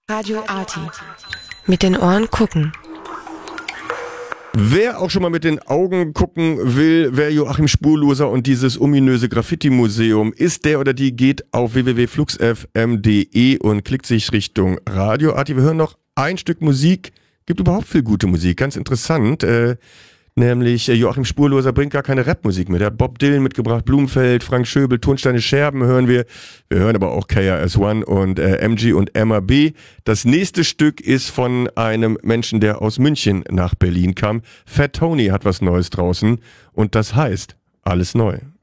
Radio Arti. Mit den Ohren gucken. Wer auch schon mal mit den Augen gucken will, wer Joachim Spurloser und dieses ominöse Graffiti-Museum ist, der oder die geht auf www.fluxfm.de und klickt sich Richtung Radio Arti. Wir hören noch ein Stück Musik. Gibt überhaupt viel gute Musik, ganz interessant. Nämlich Joachim Spurloser bringt gar keine Rapmusik mehr. Der hat Bob Dylan mitgebracht, Blumenfeld, Frank Schöbel, Tonsteine Scherben hören wir. Wir hören aber auch KRS-One und MG und Emma B. Das nächste Stück ist von einem Menschen, der aus München nach Berlin kam. Fat Tony hat was Neues draußen und das heißt Alles neu.